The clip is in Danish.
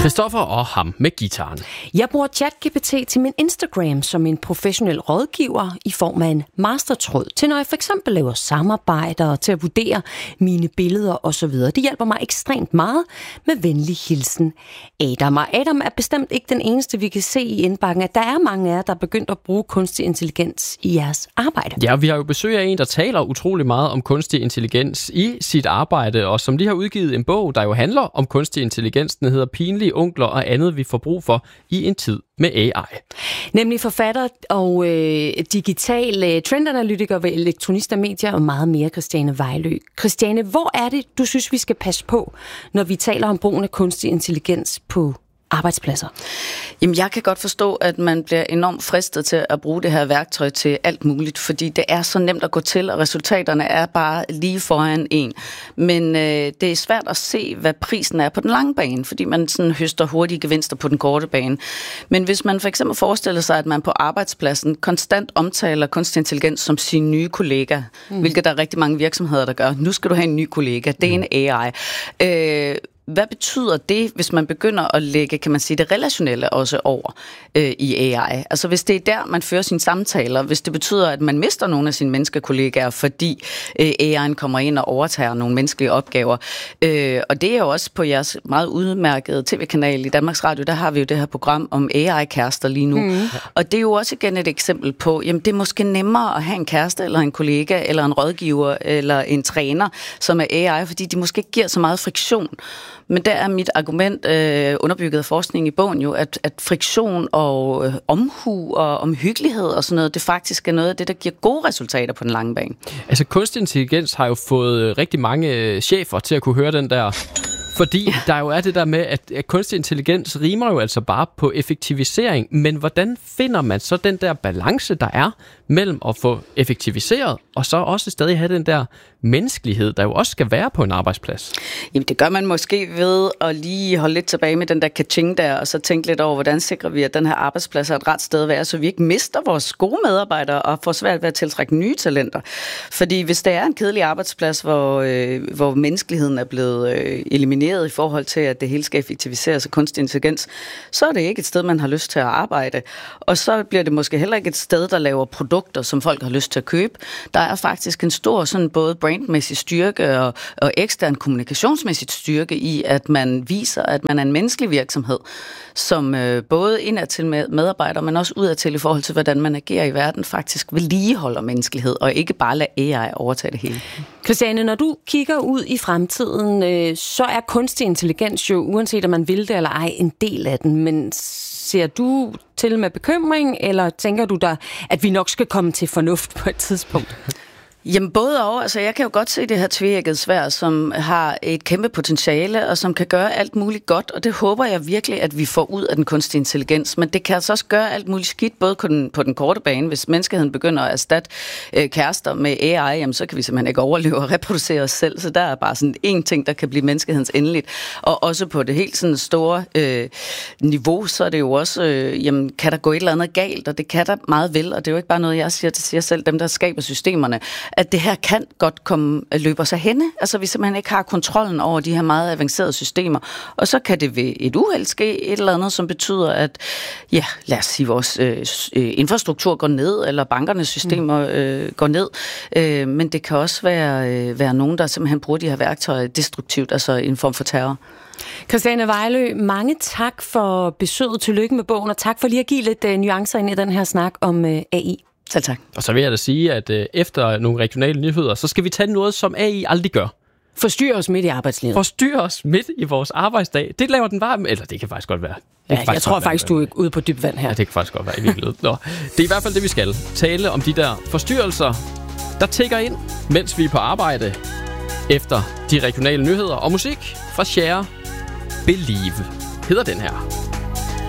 Christoffer og ham med guitaren. Jeg bruger ChatGPT til min Instagram som en professionel rådgiver i form af en mastertråd til, når jeg for eksempel laver samarbejder, til at vurdere mine billeder osv. Det hjælper mig ekstremt meget. Med venlig hilsen, Adam. Og Adam er bestemt ikke den eneste, vi kan se i indbakken, at der er mange af jer, der er begyndt at bruge kunstig intelligens i jeres arbejde. Ja, vi har jo besøg af en, der taler utrolig meget om kunstig intelligens i sit arbejde, og som lige har udgivet en bog, der jo handler om kunstig intelligens. Den hedder Pinlige onkler og andet, vi får brug for i en tid med AI. Nemlig forfatter og digital trendanalytiker ved Elektronista Media og meget mere, Christiane Vejlø. Christiane, hvor er det, du synes, vi skal passe på, når vi taler om brugen af kunstig intelligens på arbejdspladser? Jamen, jeg kan godt forstå, at man bliver enormt fristet til at bruge det her værktøj til alt muligt, fordi det er så nemt at gå til, og resultaterne er bare lige foran en. Men det er svært at se, hvad prisen er på den lange bane, fordi man sådan høster hurtige gevinster på den korte bane. Men hvis man for eksempel forestiller sig, at man på arbejdspladsen konstant omtaler kunstig intelligens som sin nye kollega, hvilket der er rigtig mange virksomheder, der gør. Nu skal du have en ny kollega. Det er en AI. Hvad betyder det, hvis man begynder at lægge, kan man sige, det relationelle også over i AI? Altså hvis det er der, man fører sine samtaler, hvis det betyder, at man mister nogle af sine menneskekollegaer, fordi AI'en kommer ind og overtager nogle menneskelige opgaver. Og det er jo også på jeres meget udmærkede tv-kanal i Danmarks Radio, der har vi jo det her program om AI-kærester lige nu. Og det er jo også igen et eksempel på, jamen det er måske nemmere at have en kæreste, eller en kollega, eller en rådgiver, eller en træner, som er AI, fordi de måske ikke giver så meget friktion. Men der er mit argument, underbygget af forskning i bogen jo, at friktion og omhu og omhyggelighed og sådan noget, det faktisk er noget af det, der giver gode resultater på den lange bane. Altså kunstig intelligens har jo fået rigtig mange chefer til at kunne høre den der, fordi der jo er det der med, at kunstig intelligens rimer jo altså bare på effektivisering, men hvordan finder man så den der balance, der er mellem at få effektiviseret, og så også stadig have den der menneskelighed, der jo også skal være på en arbejdsplads? Jamen det gør man måske ved at lige holde lidt tilbage med den der kaching der, og så tænke lidt over, hvordan sikrer vi, at den her arbejdsplads er et ret sted at være, så vi ikke mister vores gode medarbejdere og får svært ved at tiltrække nye talenter. Fordi hvis det er en kedelig arbejdsplads, hvor menneskeligheden er blevet elimineret i forhold til, at det hele skal effektiviseres af kunstig intelligens, så er det ikke et sted, man har lyst til at arbejde. Og så bliver det måske heller ikke et sted, der laver produkter, som folk har lyst til at købe. Der er faktisk en stor sådan både brandmæssig styrke og ekstern kommunikationsmæssigt styrke i, at man viser, at man er en menneskelig virksomhed, som både indadtil med medarbejdere, men også udadtil i forhold til, hvordan man agerer i verden, faktisk vedligeholder menneskelighed, og ikke bare lader AI overtage det hele. Christiane, når du kigger ud i fremtiden, så er kunstig intelligens jo, uanset om man vil det eller ej, en del af den, men ser du til med bekymring, eller tænker du der, at vi nok skal komme til fornuft på et tidspunkt? Jamen både og. Altså jeg kan jo godt se det her tveægget sværd, som har et kæmpe potentiale, og som kan gøre alt muligt godt, og det håber jeg virkelig, at vi får ud af den kunstige intelligens. Men det kan altså også gøre alt muligt skidt, både på den korte bane. Hvis menneskeheden begynder at erstatte kærester med AI, jamen, så kan vi simpelthen ikke overleve og reproducere os selv. Så der er bare sådan en ting, der kan blive menneskehedens endeligt. Og også på det helt sådan store niveau, så er det jo også, jamen kan der gå et eller andet galt, og det kan der meget vel, og det er jo ikke bare noget, jeg siger, det siger selv dem, der skaber systemerne, at det her kan godt løbe sig henne. Altså vi simpelthen ikke har kontrollen over de her meget avancerede systemer. Og så kan det ved et uheld ske et eller andet, som betyder, at ja, lad os sige, vores infrastruktur går ned, eller bankernes systemer går ned. Men det kan også være nogen, der simpelthen bruger de her værktøjer destruktivt, altså en form for terror. Christiane Vejlø, mange tak for besøget. Tillykke med bogen, og tak for lige at give lidt nuancer ind i den her snak om AI. Selv tak. Og så vil jeg da sige, at efter nogle regionale nyheder, så skal vi tage noget, som AI aldrig gør. Forstyrre os midt i arbejdslivet. Forstyrre os midt i vores arbejdsdag. Det laver den varme, eller det kan faktisk godt være. Jeg tror faktisk, du er ude på dyb vand her. Ja, det kan faktisk godt være i virkeligheden. Nå, det er i hvert fald det, vi skal. Tale om de der forstyrrelser, der tikker ind, mens vi er på arbejde. Efter de regionale nyheder og musik fra Cher. Believe hedder den her.